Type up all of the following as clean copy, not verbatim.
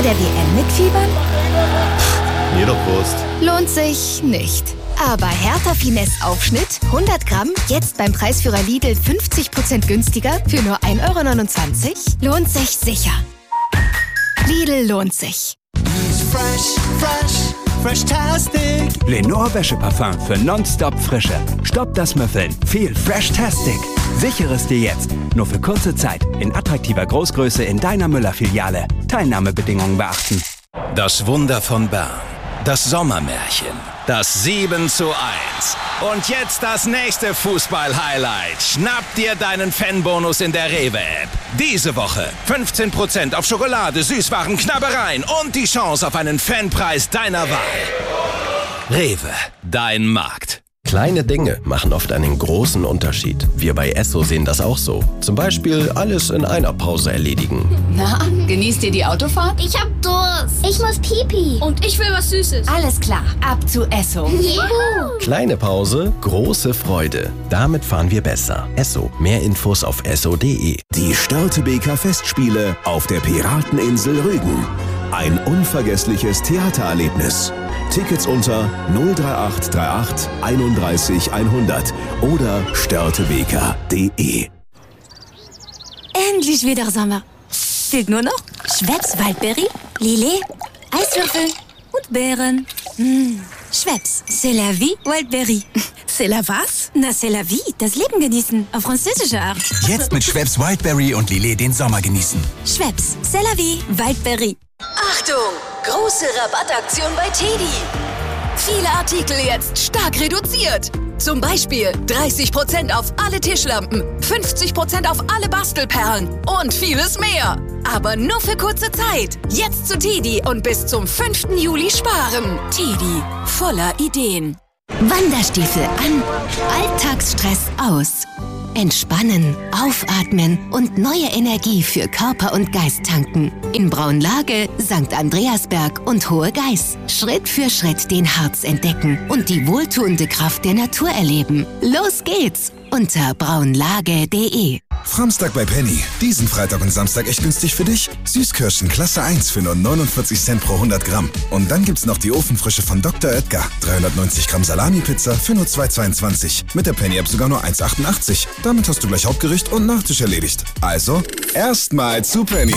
der WM mitfiebern? Mir doch Wurst. Lohnt sich nicht. Aber Hertha Finesse Aufschnitt 100 Gramm, jetzt beim Preisführer Lidl 50% günstiger für nur 1,29 €? Lohnt sich sicher. Lidl lohnt sich. Fresh-tastic. Lenore Wäscheparfum für nonstop Frische. Stopp das Müffeln. Viel Fresh-tastic. Sichere es dir jetzt. Nur für kurze Zeit. In attraktiver Großgröße in deiner Müller-Filiale. Teilnahmebedingungen beachten. Das Wunder von Bern. Das Sommermärchen. Das 7:1. Und jetzt das nächste Fußball-Highlight. Schnapp dir deinen Fanbonus in der Rewe-App. Diese Woche 15% auf Schokolade, Süßwaren, Knabbereien und die Chance auf einen Fanpreis deiner Wahl. Rewe, dein Markt. Kleine Dinge machen oft einen großen Unterschied. Wir bei Esso sehen das auch so. Zum Beispiel alles in einer Pause erledigen. Na, genießt ihr die Autofahrt? Ich hab Durst. Ich muss Pipi. Und ich will was Süßes. Alles klar, ab zu Esso. Juhu. Kleine Pause, große Freude. Damit fahren wir besser. Esso. Mehr Infos auf esso.de. Die Störtebeker Festspiele auf der Pirateninsel Rügen. Ein unvergessliches Theatererlebnis. Tickets unter 03838 31 100 oder störtebeker.de. Endlich wieder Sommer. Fehlt nur noch Schweppes Waldberry, Lillet, Eiswürfel und Beeren. Schweppes, c'est la vie, Waldberry. C'est la was? Na, c'est la vie, das Leben genießen, auf französische Art. Jetzt mit Schweppes Wildberry und Lillet den Sommer genießen. Schweppes, c'est la vie, Waldberry. Achtung! Große Rabattaktion bei TEDi. Viele Artikel jetzt stark reduziert. Zum Beispiel 30% auf alle Tischlampen, 50% auf alle Bastelperlen und vieles mehr. Aber nur für kurze Zeit. Jetzt zu TEDi und bis zum 5. Juli sparen. TEDi, voller Ideen. Wanderstiefel an, Alltagsstress aus. Entspannen, aufatmen und neue Energie für Körper und Geist tanken. In Braunlage, St. Andreasberg und Hohe Geiß. Schritt für Schritt den Harz entdecken und die wohltuende Kraft der Natur erleben. Los geht's unter braunlage.de. Framstag bei Penny. Diesen Freitag und Samstag echt günstig für dich. Süßkirschen Klasse 1 für nur 49 Cent pro 100 Gramm. Und dann gibt's noch die Ofenfrische von Dr. Oetker. 390 Gramm Salami-Pizza für nur 2,22. Mit der Penny-App sogar nur 1,88. Damit hast du gleich Hauptgericht und Nachtisch erledigt. Also, erstmal zu Penny.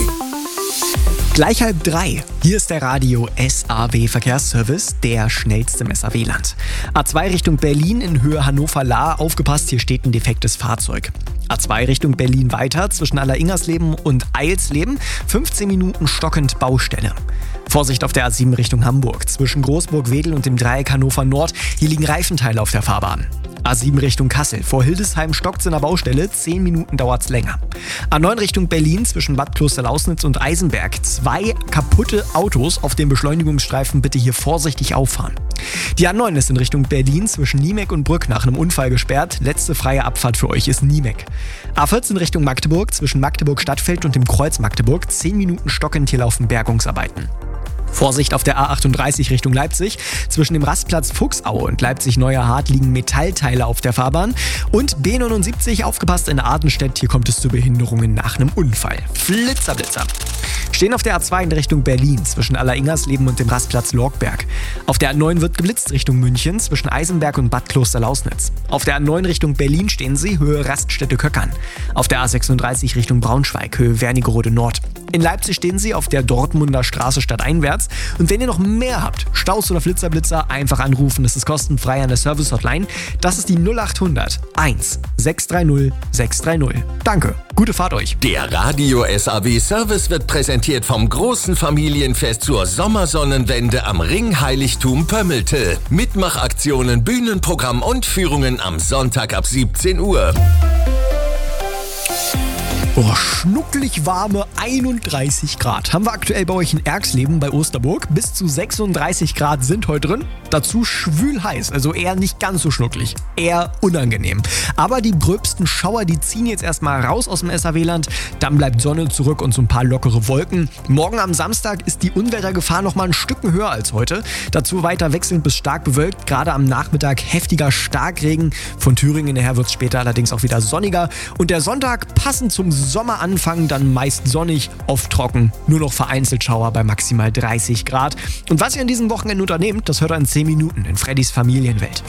Gleich 2:30. Hier ist der Radio SAW Verkehrsservice, der schnellste im SAW-Land. A2 Richtung Berlin in Höhe Hannover-Lahr. Aufgepasst, hier steht ein defektes Fahrzeug. A2 Richtung Berlin weiter zwischen Allersingersleben und Eilsleben. 15 Minuten stockend Baustelle. Vorsicht auf der A7 Richtung Hamburg. Zwischen Großburg-Wedel und dem Dreieck Hannover Nord. Hier liegen Reifenteile auf der Fahrbahn. A7 Richtung Kassel. Vor Hildesheim stockt's in der Baustelle. 10 Minuten dauert's länger. A9 Richtung Berlin zwischen Bad Klosterlausnitz und Eisenberg. 2 kaputte Autos auf dem Beschleunigungsstreifen. Bitte hier vorsichtig auffahren. Die A9 ist in Richtung Berlin zwischen Niemek und Brück nach einem Unfall gesperrt. Letzte freie Abfahrt für euch ist Niemek. A14 Richtung Magdeburg zwischen Magdeburg Stadtfeld und dem Kreuz Magdeburg. 10 Minuten stockend, hier laufen Bergungsarbeiten. Vorsicht auf der A38 Richtung Leipzig. Zwischen dem Rastplatz Fuchsaue und Leipzig-Neuerhardt liegen Metallteile auf der Fahrbahn. Und B79, aufgepasst in Adenstedt, hier kommt es zu Behinderungen nach einem Unfall. Flitzer. Stehen auf der A2 in Richtung Berlin zwischen Allersingersleben und dem Rastplatz Lorgberg. Auf der A9 wird geblitzt Richtung München zwischen Eisenberg und Bad Klosterlausnitz. Auf der A9 Richtung Berlin stehen sie, Höhe Raststätte-Köckern. Auf der A36 Richtung Braunschweig, Höhe Wernigerode Nord. In Leipzig stehen sie auf der Dortmunder Straße stadteinwärts. Und wenn ihr noch mehr habt, Staus oder Flitzer, einfach anrufen. Das ist kostenfrei an der Service-Hotline. Das ist die 0800 1 630 630. Danke, gute Fahrt euch. Der Radio SAW Service wird präsentiert vom großen Familienfest zur Sommersonnenwende am Ringheiligtum Pömmelte. Mitmachaktionen, Bühnenprogramm und Führungen am Sonntag ab 17 Uhr. Oh, schnucklig warme 31 Grad. Haben wir aktuell bei euch in Erxleben bei Osterburg. Bis zu 36 Grad sind heute drin. Dazu schwül heiß, also eher nicht ganz so schnucklig. Eher unangenehm. Aber die gröbsten Schauer, die ziehen jetzt erstmal raus aus dem SAW-Land. Dann bleibt Sonne zurück und so ein paar lockere Wolken. Morgen am Samstag ist die Unwettergefahr nochmal ein Stückchen höher als heute. Dazu weiter wechselnd bis stark bewölkt. Gerade am Nachmittag heftiger Starkregen. Von Thüringen her wird es später allerdings auch wieder sonniger. Und der Sonntag passend zum Sommeranfang dann meist sonnig, oft trocken, nur noch vereinzelt Schauer bei maximal 30 Grad. Und was ihr an diesem Wochenende unternehmt, das hört ihr in 10 Minuten in Freddys Familienwelt.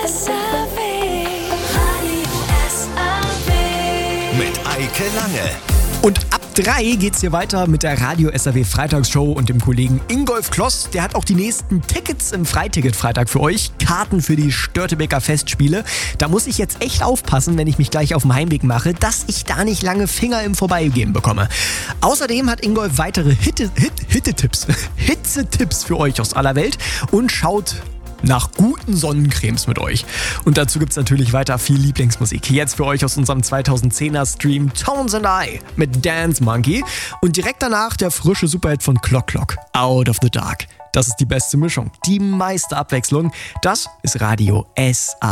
Mit Eike Lange. Und ab 3 geht's hier weiter mit der Radio SAW Freitagsshow und dem Kollegen Ingolf Kloss. Der hat auch die nächsten Tickets im Freiticket-Freitag für euch. Karten für die Störtebeker Festspiele. Da muss ich jetzt echt aufpassen, wenn ich mich gleich auf den Heimweg mache, dass ich da nicht lange Finger im Vorbeigehen bekomme. Außerdem hat Ingolf weitere Hitzetipps für euch aus aller Welt und schaut nach guten Sonnencremes mit euch. Und dazu gibt's natürlich weiter viel Lieblingsmusik. Jetzt für euch aus unserem 2010er Stream Tones and I mit Dance Monkey und direkt danach der frische Superhit von Clock Clock, Out of the Dark. Das ist die beste Mischung, die meiste Abwechslung. Das ist Radio SAW.